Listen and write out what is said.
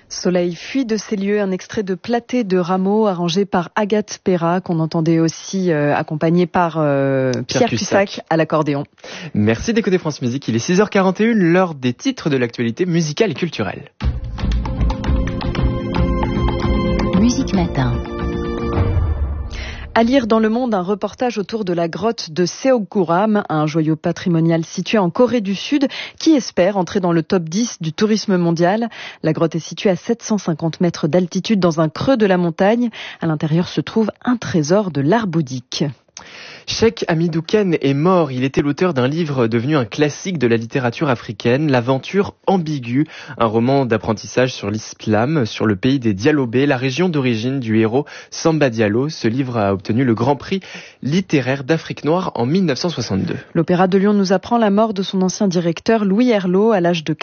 Soleil fuit de ces lieux, un extrait de Platée de Rameau arrangé par Agathe Perra, qu'on entendait aussi accompagné par Pierre Cussac à l'accordéon. Merci d'écouter France Musique, il est 6h41, l'heure des titres de l'actualité musicale et culturelle. Musique Matin. À lire dans Le Monde, un reportage autour de la grotte de Seogguram, un joyau patrimonial situé en Corée du Sud, qui espère entrer dans le top 10 du tourisme mondial. La grotte est située à 750 mètres d'altitude dans un creux de la montagne. À l'intérieur se trouve un trésor de l'art bouddhique. Cheikh Hamidou Kane est mort. Il était l'auteur d'un livre devenu un classique de la littérature africaine, L'Aventure ambiguë, un roman d'apprentissage sur l'islam, sur le pays des Dialobé, la région d'origine du héros Samba Diallo. Ce livre a obtenu le Grand Prix littéraire d'Afrique noire en 1962. L'Opéra de Lyon nous apprend la mort de son ancien directeur Louis Herlot à l'âge de